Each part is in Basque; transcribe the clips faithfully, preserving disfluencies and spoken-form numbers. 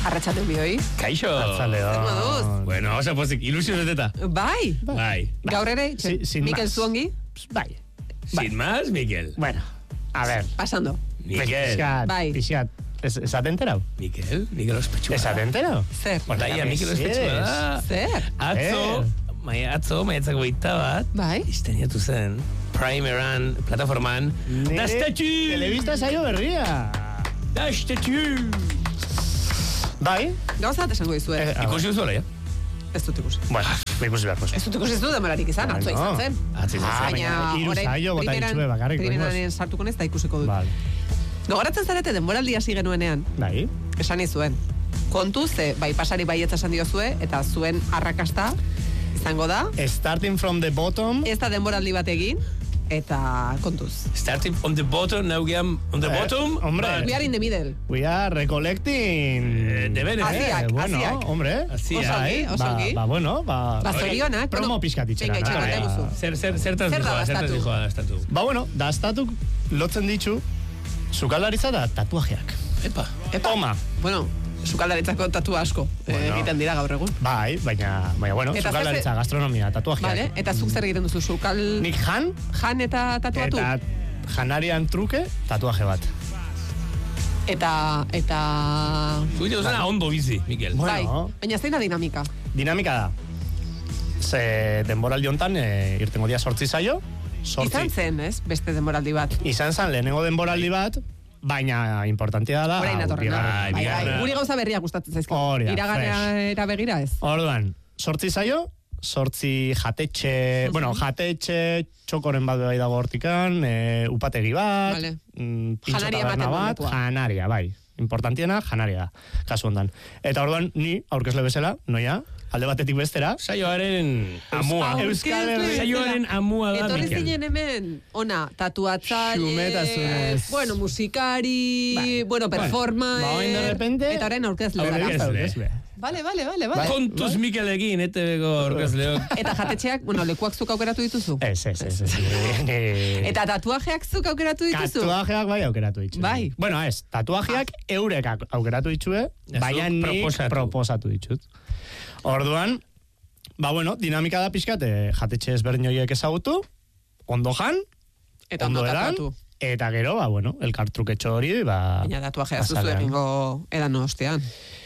Arratsalde bioi. Kaixo. Arratsaldeon. Zer moduz? Bueno, oso pozik, ilusio beteta. Bai. Bai. Gaur ere, Si- sin Mikel más. Zuongi, Bai. Sin más, Mikel. Bueno, a ver. pasando. Mikel. Pixkat, Bai. pixkat. Ez, esaten enterau? Mikel, Mikel ospetsua. Esaten enterau? Zer? Olaia, Mikel ospetsua da. Zer? Atzo, maia atzo, maiatzak goita bat, Bai. isteniatu zen, Primeran, plataforman, Dastatu! Telebista saio berria. Dastatu! Bai? Gauza bat esango dizue. Eh, Ikusi duzu ala, ja? Ez dut ikusi. Bueno, ikusi beharko. Ez dut ikusi ez du demararik izan, atzo Bueno. izan zen. Atzo izan Ah, zen. baina hiru saio bota primeran- dituzue bakarrik, primeran behingoz. sartuko nez, eta ikusiko dut. Vale. Gogoratzen zarete denboraldi hasi genuenean, Bai. esan izuen. Kontu ze, bai pasari baietza esan diozue, eta zuen arrakasta izango da. Starting from the bottom. Ez da denboraldi bat egin, eta kontuz. Starting on the bottom, now we are on the Eh, bottom. hombre. but- We are in the middle. We are recollecting. Eh, deberes, Así eh? Hasiak, bueno, hasiak. hombre. Hasiak. Oso ongi, oso Ba, ongi. ba, bueno, ba... Ba, zorionak. Promo bueno, pixkat itxera. Venga, itxera, no? eta guzu. Zer, zer, zertaz Zer da dijoa, zertaz dastatu? dijoa dastatu. Ba, bueno, dastatu lotzen ditu sukaldaritza da tatuajeak. Epa. Epa. Toma. Bueno, sukaldaritzako tatu asko eh, Bueno. egiten dira gaur egun. Bai, baina, baina bueno, Eta sukaldaritza, zer- gastronomia, tatuajeak. Vale, eta zuk zer egiten duzu, sukal... Nik jan, Jan eta tatuatu? eta janarian truke, tatuaje bat. Eta... eta... Zuite duzena ondo bizi, Mikel. Bueno. Bai, baina zein da dinamika? Dinamika da. Ze denboraldi hontan e, irtengo dia sortzi zaio. Sortzi. Izan zen, ez? Beste denboraldi bat. Izan zen lehenengo denboraldi bat, baina importantia da. Orain hau, datorrena. bigarren. Bai, Bai, bai. bigarrena. Guri gauza berriak gustatzen zaizkigu. Hori da, Iraganera begira ez. Orduan, sortzi zaio, sortzi jatetxe, bueno, jatetxe, txokoren bat bai dago hortikan, e, upategi bat, Vale. mm, pintxo Janaria taberna ematen du bat, lekua. janaria, bai. Importantiena, janaria da, kasu hontan. Eta orduan, ni aurkezle bezala, noia, alde batetik bestera, Saioaren amua. Aurkezle Euskal Herri- bezala. Saioaren amua da, Etorri Mikel. zinen hemen, ona, tatuatzaile, Xumetasunez. bueno, musikari, Bai. bueno, performer, Ba, orain de repente- eta orain aurkezle Aurkezle. zara. aurkezle. Vale, vale, vale, vale. Kontuz Mikelekin, E T Bko orkezleok. Eta jatetxeak, bueno, lekuak zuk aukeratu dituzu? Ez, ez, ez. ez. Eta tatuajeak zuk aukeratu dituzu? Tatuajeak bai aukeratu ditzu. Bai. Bueno, ez, tatuajeak eurek au- aukeratu dituzue, Ez baina zuk nik proposatu. proposatu ditut. Orduan, ba bueno, dinamika da pixkat, eh, jatetxe ezberdin horiek ezagutu, ondo jan, Eta ondo ondo edan, tatuatu. eta gero, ba bueno, elkartruketxo hori, ba... Baina tatuajea zuzu azalean. egingo edan ostean.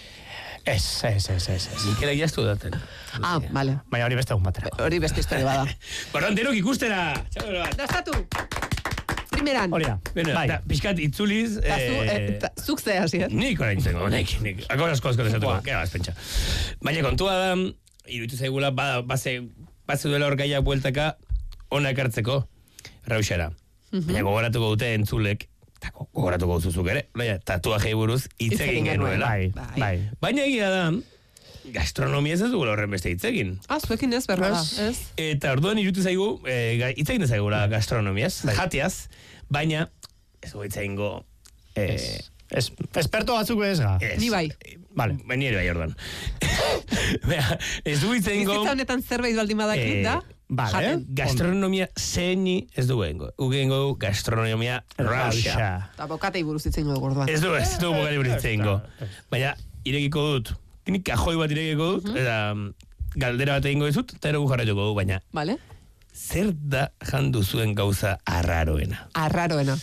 Ez, ez, ez, ez, ez. Mikelek jaztu daten. Ah, vale. Baina hori beste egun batera. Hori beste historia bada. Baran, denok ikustera! Txabelo bat. Dastatu! Primeran. Hori da, Bueno, bai. da, pixkat itzuliz... Ta zu, eh, eh, ta- zuk ze hasi, eh? Nik orain zengo, nik, nik. Ako asko asko desatuko, Buah. kera bazpentsa. Baina kontua da, iruditu zaigula, ba, base, base duela hor gaiak bueltaka, ona ekartzeko, rauxara. Baina gogoratuko dute entzulek, eta go- gogoratuko duzuzuk ere, baina tatuajei buruz hitz Hitz egin egin genuen. genuela. Bai, Bai. bai. Baina egia da, gastronomia ez ez dugula horren beste hitz egin. Ah, zuekin ez, berra da, Ez. ez? Eta orduan iruditu zaigu, eh, ga- hitz egin dezaigula gastronomiaz, Bai. jatiaz, baina ez dugu hitz egingo... Eh, Ez, esperto batzuk ez ga. ez. Ni bai. Vale. Baina ere bai orduan. Bea, ez dugu hitz egingo... Bizitza honetan zerbait baldin badakit Eh, da, Vale. jaten. Gastronomia zeini ez dugu egingo. Uge egingo gastronomia rauxa. Eta bokatei buruz itzen dugu orduan. Ez du, ez du bukari buruz hitz egingo. Baina, irekiko dut, nik kajoi bat irekiko dut, eta mm, galdera bat egingo dizut, eta ero gu jarraituko du, baina Vale? zer da jandu zuen gauza arraroena? Arraroena.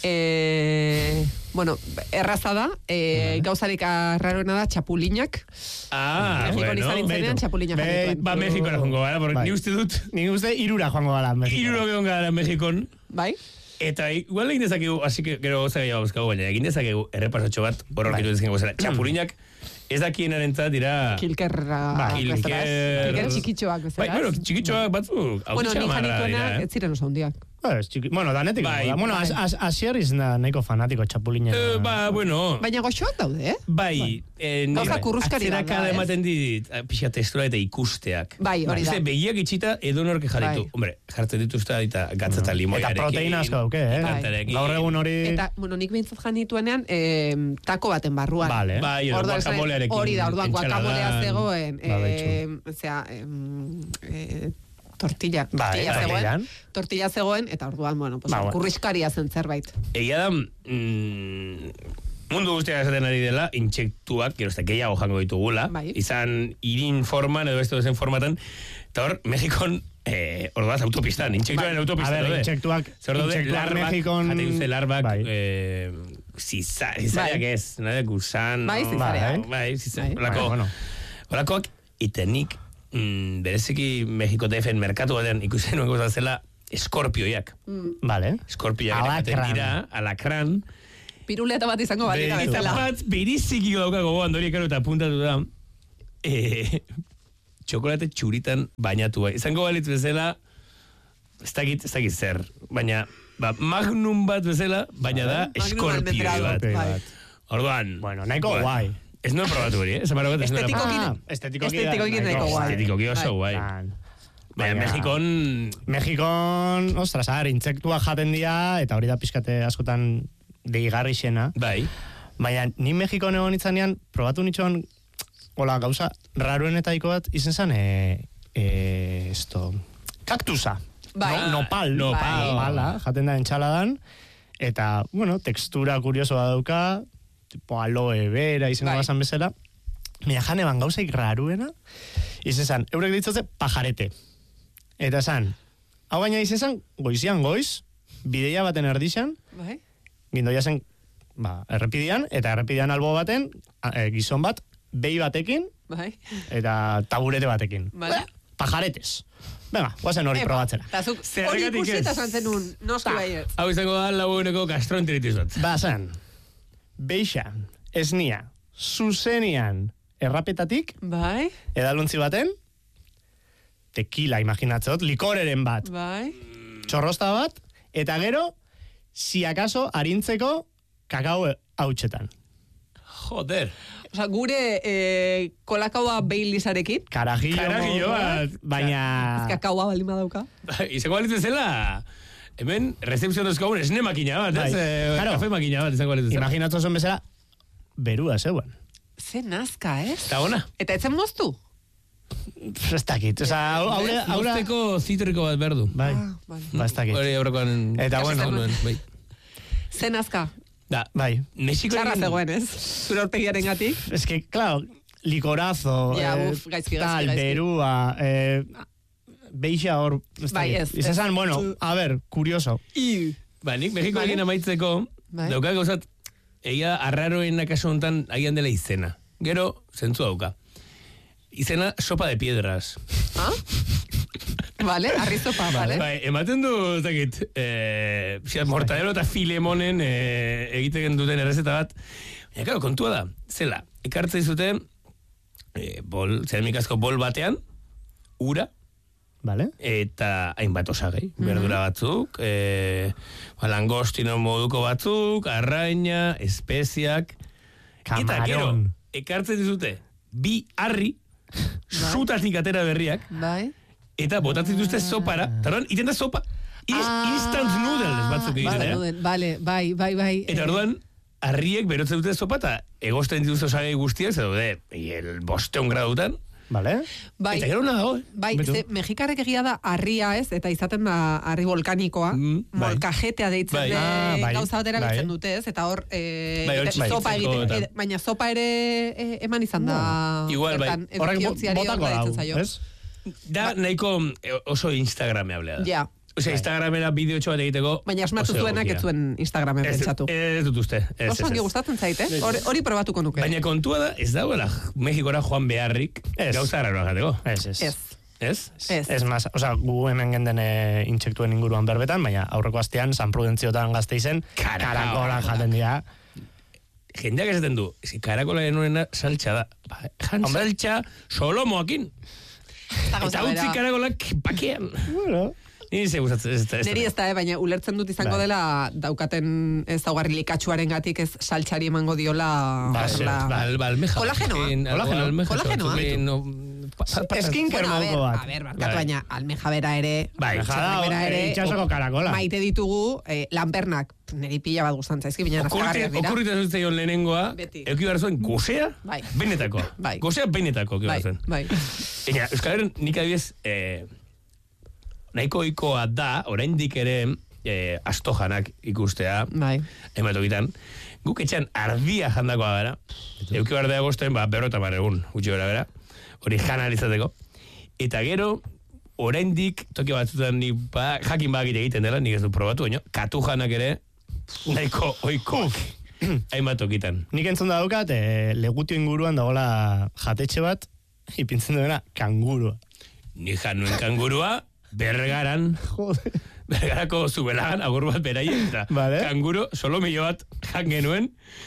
Eh, bueno, erraza da, eh, gauzarik arraroena da txapulinak. Ah, Mexikon bueno. izan nintzen beitu. txapulinak Be- janituen. Ba, Mexikora jongo gara, porque Bai. ni uste dut, Nik uste irura joango gala. Mexikora. iruro egon gara Mexikon, Bai? eta igual egin dezakegu, así que gero goza gehiago bozkago, baina egin dezakegu errepasatxo bat, horror Bai. kitu dezakegu zera. Txapulinak, ez dakienaren zat dira... Kilkerra. Bai, bezala, ez? kilker- Kilker txikitxoak bezala. Bai, bueno, ez? txikitxoak batzuk, hau Bueno, ni txamarra dira, janituenak eh? ez ziren oso handiak. Ba, ez txiki- Bueno, danetik. Bai, da. Bueno, bai. as- as- asierriz na, nahiko fanatiko txapulina. Eh, ba, bueno, Baina goxoak daude, eh? bai, eh, ni- Gauza kurruskari bat da, atzerakada ez? ematen dit, eh, pixa testura eta ikusteak. Bai, hori da. Uste, begiak itxita edo norke jarritu. Bai. Hombre, jartzen dituzta eta gatza eta limoiarekin. Eta proteina asko dauke, eh? pikantarekin. Gaur egun hori... Eta, bueno, nik behintzat janituenean, eh, tako baten barruan. Vale. Bai, edo Orduan, esan- guacamolearekin. Hori da, orduan guacamolea entzaladan. zegoen. Ba, Eh, zera, em, eh, tortilla. Bai, tortilla tortillan. zegoen. Tortilla zegoen, eta orduan, bueno, pues, Ba, bueno. kurriskaria zen zerbait. Egia da, mm, mundu guztia esaten ari dela, intsektuak, gero ez da gehiago jango ditugula, Bai. izan irin forman edo beste dozen formatan, eta hor, Mexikon, eh, orduaz, autopistan, intsektuaren A autopistan, ver, daude. intsektuak, Zer daude, intsektuak larbak, Mexikon... jate dituzte larbak, Bai. eh, ziza- zizariak Bai. ez, nade, gusano... Bai, zizariak. Bai, ziza- Bai. horako- Bai, bueno. Horakoak, itenik, mm, bereziki Mexiko T F-en merkatu batean ikusten nuen gauza zela, eskorpioiak. Vale. Eskorpioak ere Alakran. dira, alakran, Piruleta bat izango balira Eta bezala. bat, berizikiko dauka gogoan, dori ekaro eta puntatu da, eh, txokolate txuritan bainatu bai. Izango balitz bezala, ez dakit, ez dakit zer, baina, ba, magnum bat bezala, baina da, Magnum eskorpio almendrado, bat. bai. Orduan, Bueno, nahiko bueno, guai. Ez nuen probatu hori, eh? Zamaro bat ez nuen Estetiko- probatu. Ah, estetikoki Estetikoki nahiko guai. Estetikoki oso guai. Plan. Baina, Baina- Mexikon, Mexikon, ostras, a ver, intsektuak jaten dira, eta hori da pixkate askotan deigarri xena. bai, Baina, ni Mexikon egon itzanean, probatu nitxon, hola, gauza, raruenetaiko bat, izen zen, e, e, esto, kaktusa. Bai. No, nopal. Nopal. Nopala, jaten da entxaladan, eta, bueno, tekstura kuriosoa dauka, tipo aloe vera, izango Bai. bazan bezala. Baina jane ban gauzaik raruena, izen zen, eurek ditzote pajarete. Eta esan, hau baina izen zen, goizian goiz, bideia baten erdixan, Bai. gindoia zen, ba, errepidean, eta errepidean albo baten, a, e, gizon bat, behi batekin, Bai. eta taburete batekin. Vale. Eh, pajaretes. Venga, guazen hori Epa, probatzera. eta zuk hori Zergatik ikusi ez? eta esan zenun, noski Ta. baiet. hau izango da laguneko gastroenteritis bat. Ba, zen, beixan, esnia, zuzenian, errapetatik, Bai, edaluntzi baten, tequila, imaginatzot, likoreren bat, bai. txorrosta bat, eta gero, si acaso, arintzeko kakao hautsetan. Joder. Osa, gure eh, kolakaua Baileysarekin, Karajillo, Karajillo bat. baina... kakaua baldin badauka. Izango balitz zela, hemen, recepzio dozkogun esne makina bat, Bai. ez? Eh, Claro. Kafe makina bat, izango balitz zela. Imaginatu zuen bezala, berua zeuen. Ze nazka, ez? Eta ona. Eta etzen moztu? Ez dakit, oza, haure, haure... Mozteko zitriko bat berdu. Bai, Ah, vale. ba, ez dakit. Hori aurrekoan... Eta bueno, nuen, bai. Ze nazka? Da, bai. Mexiko Txarra zegoen, ez? Zure aurpegiaren gatik? Es que, claro, likorazo, Ja, eh, uf, gaizki, gaizki, tal, gaizki. berua, eh, beixa hor, ez Bai, dakit. ez, Izan ez. zen, bueno, a ver, curioso. I. ba, nik Mexiko Vale. egin amaitzeko, Bai. dauka gauzat, egia arraroen kaso honetan agian dela izena. Gero, zentzu dauka. Izena, sopa de piedras. Ah? Vale, arrizopa, vale. Bai, ematen du, ez dakit, eh, pixkat, mortadelo eta filemonen eh, egiten duten errezeta bat. Baina, claro, kontua da, zela, ekartzen zuten, eh, bol, zeramikazko bol batean, ura, Vale? eta hainbat osagai, berdura batzuk, eh, ba, langostino moduko batzuk, arraina, espeziak, eta gero, Kamaron. ekartzen dizute, bi harri, zutatik atera berriak, Bai. eta botatzen dituzte sopara, eta orduan, iten da sopa. Is, Ah. instant noodles batzuk egiten, Vale, eh? nuden, vale, bai, bai, bai. Eta orduan, harriek berotzen dute sopa, eta egosten dituzte osagai guztiak, zer daude, el bosteun gradutan, Vale? Bai, eta gero nago, eh? bai, Beto. ze, mexikarrek egia da harria ez, eta izaten da harri volkanikoa, Mm, bai. molkajetea deitzen Bai. de Ah, bai, gauza bat bai. erabiltzen dute ez, eta hor, eh, Bai, hor egiten- sopa txikitzeko egiten, eta- eh, baina sopa ere eh, eman izan da, Igual, bai. bertan, Horrek bo- edukiontziari hor botako deitzen dau, zaio. ez? Da nahiko eh, oso instagrameablea da. Ja. Osea, Instagramera bideo bat egiteko... Baina asmatu oso zuenak egokia. ez zuen Instagramen Ez, pentsatu. ez dut uste. Ez, Oso ez, ongi ez. gustatzen zaite, hori, hori probatuko nuke. Baina kontua da, ez dagoela Mexikora joan beharrik Ez. gauza arraroa jateko. Ez, ez. Ez, Ez? ez. Ez mas, oza, gu hemen genden e, intsektuen inguruan berbetan, baina aurreko astean San Prudentziotan gazte izen, Karakola. karakola jaten dira. Jendeak esaten du, ez karakolaren horrena saltxa da. Ba, jan Hombre. saltxa solomoakin. Da gauza Eta utzi bera. karakolak bakean. Bueno, Ni ze gustatzen ez da. ez da. Neri ez da, eh, baina ulertzen dut izango Bai. dela daukaten ez daugarri likatxuaren gatik ez saltxari emango diola... Ba, horrela- Ba, al- ba, almeja. Kolagenoa. batekin, algo Kolagenoa. almeja Kolagenoa. batekin, no, pa- pa- pa- Skinker Bueno, a moduko ver, bat. a ver, barkatu, Bai. baina almeja bera ere... Bai, Almeja txarrak da, bera eh, itxasoko karakola. Maite ditugu eh, lanpernak. Neri pila bat gustatzen zaizki, baina nazkagarriak dira. Okurritzen zutzen lehenengoa, Beti. euki behar zuen gozea, Bai. benetako. Bai. Gozea benetako, euki Bai, behar zuen. bai. Ina, Euskal Herren nik adibidez, eh, nahiko ohikoa da, oraindik ere eh, astojanak ikustea, Bai. hainbat ogitan. Guk etxean ardia jandakoa gara. Euki behar da agostoen, ba, berrota bar egun, gutxi gara bera. Hori jana alizateko. Eta gero, oraindik toki batzutan ni ba, jakin bagit egiten dela, nik ez du probatu, baina katu janak ere, nahiko oikoak. Hainbat tokitan. Nik entzun da daukat, e, legutio inguruan dagoela jatetxe bat, ipintzen duena kangurua. Ni januen kangurua, bergaran, bergarako zubelagan, agur bat beraien, eta vale. Kanguru, solo millo bat jan genuen.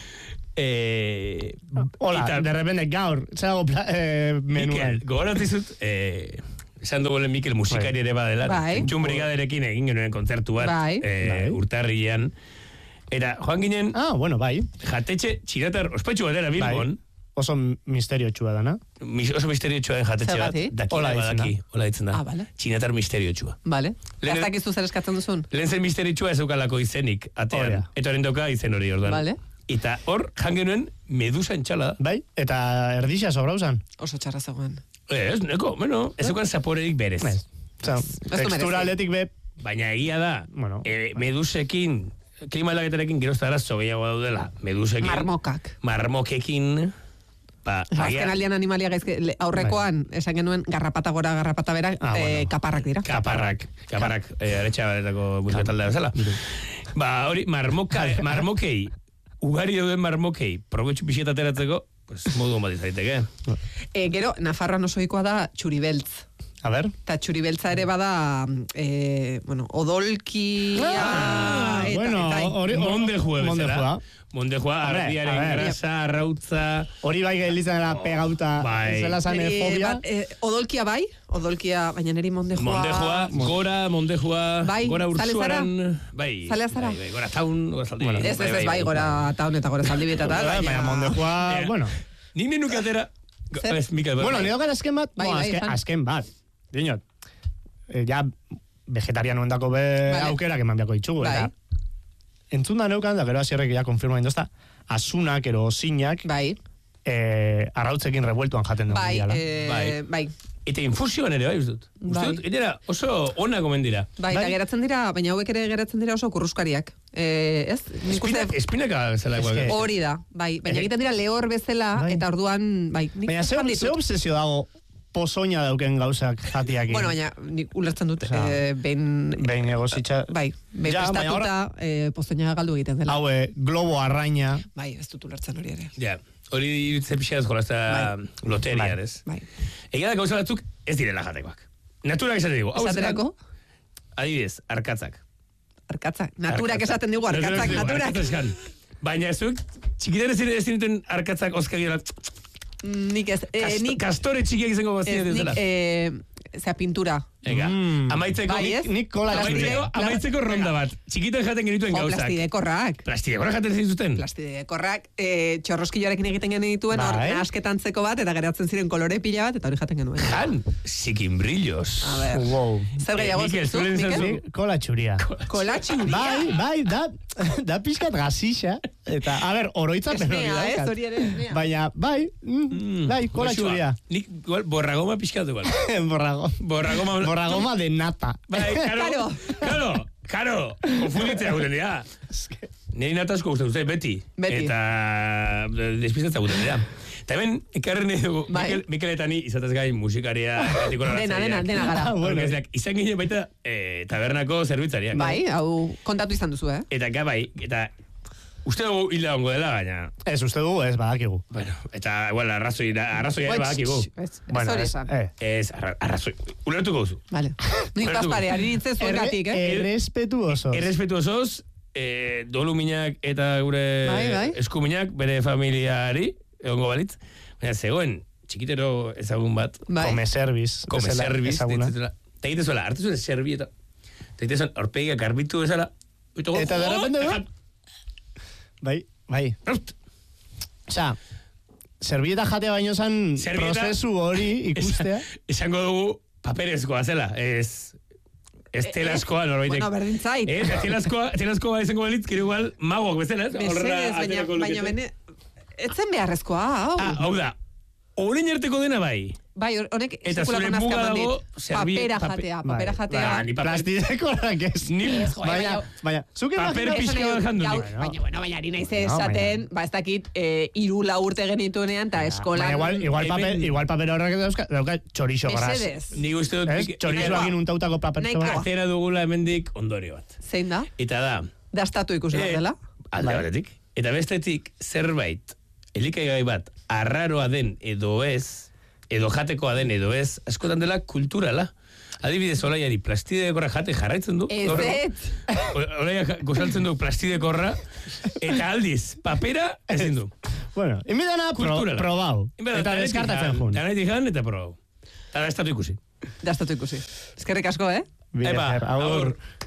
Eh, Hola, eta, de repente gaur, zerago eh, menuan. Mikel, gogoratzizut, eh, esan dugulen Mikel musikari ere badela, bai. Txun brigaderekin egin genuen kontzertu bat, bai. eh, bai. urtarrian. Eta joan ginen, Ah, bueno, bai. jatetxe txinatar ospetsu batera Bilbon, Bai. Oso misterio txua dana. mis, oso misterio txua den jatetxe bat, Zergatik? daki Hola ditzen da. badaki, hola ditzen da. Ah, vale. Txinatar misterio txua. Vale. Lehen- Gaztakizu zer eskatzen duzun? Lehen zen misterio txua ez eukalako izenik, atean. Hori da. Eta horren doka izen hori orduan. Vale. Eta hor, jan genuen medusa entxala. Bai, eta erdixa sobrauzan. Oso txarra zegoen. Ez, neko, bueno, ez eukan zaporerik berez. Ez. Osa, du tekstura merezi. aldetik be, Baina egia da, Bueno, e, medusekin, klima aldaketarekin gerozta arazo gehiago daudela, medusekin, Marmokak. marmokekin, ba, Azken aldean animalia gaizke, le- aurrekoan, esan genuen, garrapata gora, garrapata bera, Ah, eh, bueno. kaparrak dira. kaparrak, kaparrak, eh, aretxa baretako bultotaldea bezala. Ba, hori, marmoka, marmokei, ugari dauden marmokei, probetxu pixeta ateratzeko, pues, modu bat izaiteke. E, gero, Nafarroan oso ohikoa da txuribeltz. a ber, Eta txuribeltza ere bada, e, bueno, odolkia... Ah, eta, bueno, eta, hori- Monde jue Monde bezala. jua. Monde jua, Hombre, ardiaren a ver. grasa, arrautza, hori bai gelitzen dela pegauta, Bai. zela zan e, fobia. bat, e, odolkia bai, odolkia, baina neri mondejoa... Mondejua, gora, mondejua, Bai, gora zale zara? ursuaran, bai, Zalea zara? bai, bai, gora taun, gora zaldi. Bueno, Ez, ez, ez, bai, gora taun eta gora zaldi eta tal, Baina, baina mondejua, Eh, bueno. Nik nenuke atera, Zer? ez, Mikel, Bueno, bai. nire gara azken bat, Bai, bueno, bai, azken, esan. azken bat. Dinot, eh, ja, vegetariano endako be Vale. aukerak eman biako ditugu, Bai. eta entzun da neukan, da gero hasierrek ja konfirma indozta, asunak, ero osinak, Bai, eh, arrautzekin revueltuan jaten dugu. bai, diala. eh, Bai. bai. Eta infusioan ere, bai, uste dut. Uste Bai. dut, edera, oso ona gomen dira. Bai, Bai. eta geratzen dira, baina hauek ere geratzen dira oso kurruskariak. Eh, ez? Nik uste Espinak, espinaka zela Eske- igual. hori da, bai. Baina Eh, egiten dira lehor bezala, bai. eta orduan, bai. nik Baina ze, fan ze ditut. obsesio dago pozoina dauken gauzak jatiakin. Bueno, baina nik ulertzen dut, Osea, eh, behin... behin negozitza. Bai, behin Ja, baina prestatuta, eh, pozoina galdu egiten dela. Hau, eh, globo arraina. Bai, ez dut ulertzen hori ere. Ja, hori iruditzen pixka ez jolazta loterian, Bai. ez? Bai. Egia da gauza batzuk ez direla jatekoak. Naturak esaten digu. Hau Esaterako? Adibidez, arkatzak. Arkatzak. Naturak esaten digu arkatzak, Naturak naturak. arkatzak eskan. Baina ez duk, txikitan ez ez zinuten arkatzak oskagira. Nik ez, eh, nik... Kastore txikiak izango Ez, bazien nik, dela. eh, zea pintura. Ega, Mm. amaitzeko, Bai, ez? Nik kola amaitzeko, Plastide- amaitzeko ronda bat. Txikitan jaten genituen Jo, gauzak. plastidekorrak. Plastidekora jaten zituzten. Plastidekorrak, eh, txorroskilloarekin egiten genituen, hor, Bai. nahasketantzeko bat, eta geratzen ziren kolore pila bat, eta hori jaten genuen. Jan, zikin brillos. A ver. Wow. Zer gehiago Eh, Mikel, zuzuk, zure izan Mikel? zu? Nik kola txuria. Kolatxuria. Bai, bai, da, da pixkat gazixa. Eta, a ber, oroitzapen hori Esnea, ez, daukat. hori ere, esnea. Baina, bai, mm, bai, kola goxua. txuria. Nik, igual, borragoma pixkatu, igual. Borrago. Borragoma... Borragoma de nata. Bai, karo, karo, karo, konfunditzea guten dira. Niri natasko guztu dute, beti. Beti. Eta despistatza guten dira. Eta hemen, ikarren dugu, Bai. Mikel, Mikel eta ni izatez gain musikaria, etiko Dena, dena, dena gara. Ah, bueno. Orkezleak, izan ginen baita eh, tabernako zerbitzariak. Bai, hau kontatu izan duzu, eh? Eta ga bai, eta uste dugu hilda ongo dela, baina... Ez, uste dugu, ez, badakigu. Bueno, eta, igual, arrazoi, arrazoi ere Bai, badakigu. tx, Ez, ez Bueno, hori ez, esan. eh. Ez, arra- arrazoi, ulertuko duzu. Vale. Nik Ulertuko. paspare, ari nintzen zuen gatik, eh? Errespetu oso. Errespetu osoz, eh, doluminak eta gure Bai, bai. eskuminak bere familiari, egongo balitz, baina zegoen, txikitero ezagun bat, Bai. Come service. come bezala serviz, ezaguna. eta egite zuela, hartu zuen serbi eta egite zuen aurpegiak garbitu bezala, Eta de repente, bai, bai. Osea, servieta jatea baino zan Servieta- prozesu hori ikustea. Esango dugu paperezkoa zela, ez... Ez telaskoa norbaitek. Bueno, berdin zait. Ez, telaskoa, telaskoa izango balitz, kero igual magok bezala, ez? Horrela Mesedez, baina, aterako baina lukete. bene... Etzen beharrezkoa, hau. Ah, hau da, orain arteko dena bai. Bai, honek Eta sekulako zure nazka muga eman dago, dit. serbi- Papera pape- jatea, Bai. papera jatea. Ba, ni paper- Plastidekorak ez. Ni Ez, joe, Baina, baina- baina, zuk Paper imagina- pixka bat jandu Gau- nik. Baina, bueno, baina, ari naiz No, esaten, ba, ez dakit, eh, iru lau urte genituenean, eta eskolan... Baina igual, igual, Hemen- paper, igual paper horrek dauka, dauka txorixo gras. Mesedez. Ni uste dut... Ez? nik- Txorixo egin untautako papertxo Nahikoa. bat. Atera dugula hemendik ondorio bat. Zein da? Eta da... Dastatu ikusi bat eh, dela? Alde Bai. batetik. Eta bestetik, zerbait, elikaigai bat, arraroa den edo ez, edo jatekoa den edo ez, askotan dela kulturala. Adibidez, olaiari plastidekorra jate jarraitzen du. Ez, gaur egun. ez. Olaia ja- gozaltzen du plastidekorra, eta aldiz, papera ezin du. Bueno, inbidana pro, Kulturala. probau. Inbida, Eta danetik deskartatzen jan, jun. Danetik jan eta probau. Eta estatu ikusi. Dastatu ikusi. Eskerrik asko, eh? Bide, Epa, zer, agur. agur.